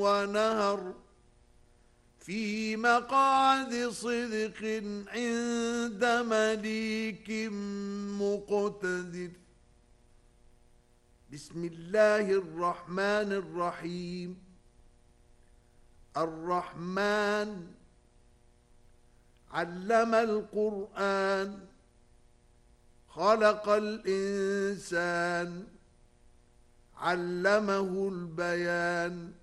ونهر في مقعد صدق عند مليك مقتدر. بسم الله الرحمن الرحيم. الرحمن علم القرآن، خلق الإنسان، علمه البيان.